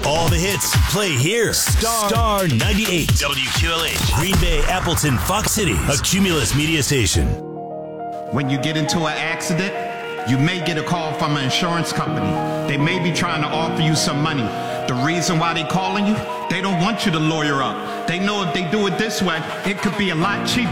All the hits play here. Star 98. WQLH. Green Bay, Appleton, Fox City. A Cumulus media station. When you get into an accident, you may get a call from an insurance company. They may be trying to offer you some money. The reason why they calling you, they don't want you to lawyer up. They know if they do it this way, it could be a lot cheaper.